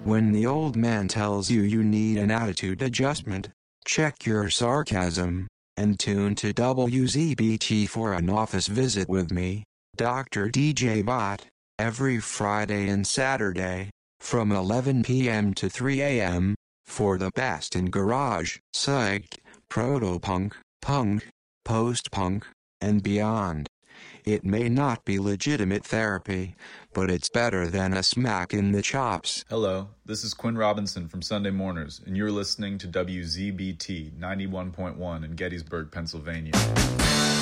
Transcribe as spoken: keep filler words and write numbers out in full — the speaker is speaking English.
When the old man tells you you need an attitude adjustment, check your sarcasm, and tune to W Z B T for an office visit with me, Doctor D J Bot, every Friday and Saturday, from eleven p m to three a m, for the best in garage, psych, proto-punk, punk, post-punk, and beyond. It may not be legitimate therapy, but it's better than a smack in the chops. Hello, this is Quinn Robinson from Sunday Morners, and you're listening to W Z B T ninety-one point one in Gettysburg, Pennsylvania.